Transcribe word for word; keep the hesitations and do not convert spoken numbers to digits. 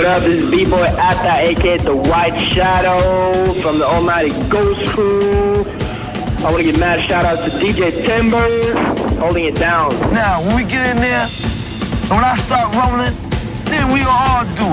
up? This is B-Boy Atta, aka The White Shadow from the Almighty Ghost Crew. I want to give mad shout out to D J Timber, holding it down. Now, when we get in there, when I start rolling, then we all do it.